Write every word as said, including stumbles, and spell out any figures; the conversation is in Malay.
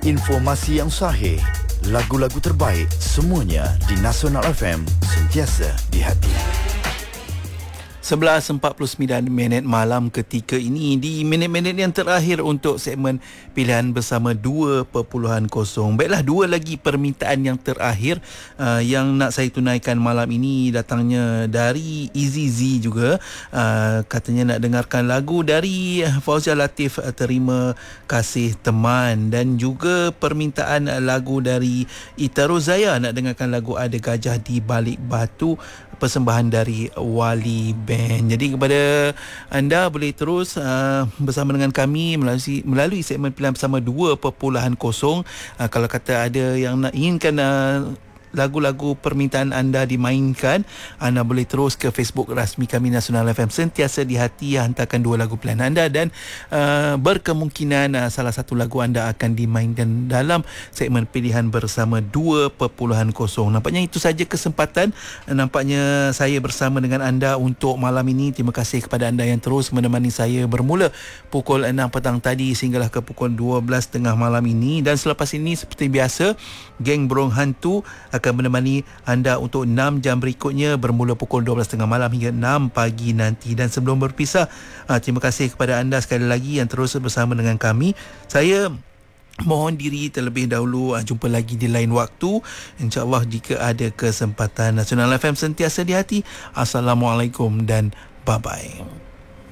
Informasi yang sahih, lagu-lagu terbaik, semuanya di Nasional F M, sentiasa di hati. sebelas empat puluh sembilan minit malam ketika ini, di minit-minit yang terakhir untuk segmen pilihan bersama dua perpuluhan kosong. Baiklah, dua lagi permintaan yang terakhir uh, yang nak saya tunaikan malam ini datangnya dari Easy Z juga. Uh, katanya nak dengarkan lagu dari Fauzia Latif, uh, Terima Kasih Teman, dan juga permintaan uh, lagu dari Ita Rozaya, nak dengarkan lagu Ada Gajah di Balik Batu, persembahan dari Wali Band. Jadi kepada anda boleh terus uh, bersama dengan kami melalui melalui segmen pilihan bersama dua perpuluhan kosong. Uh, kalau kata ada yang nak inginkan uh, lagu-lagu permintaan anda dimainkan, anda boleh terus ke Facebook rasmi kami Nasional F M, sentiasa di hati, hantarkan dua lagu pilihan anda dan uh, berkemungkinan uh, salah satu lagu anda akan dimainkan dalam segmen pilihan bersama dua perpuluhan kosong. Nampaknya itu saja kesempatan. Nampaknya saya bersama dengan anda untuk malam ini. Terima kasih kepada anda yang terus menemani saya bermula pukul enam petang tadi sehinggalah ke pukul dua belas tengah malam ini. Dan selepas ini seperti biasa, geng Burung Hantu akan menemani anda untuk enam jam berikutnya bermula pukul dua belas tiga puluh malam hingga enam pagi nanti. Dan sebelum berpisah, terima kasih kepada anda sekali lagi yang terus bersama dengan kami. Saya mohon diri terlebih dahulu. Jumpa lagi di lain waktu, InsyaAllah jika ada kesempatan. Nasional F M, sentiasa di hati. Assalamualaikum dan bye-bye.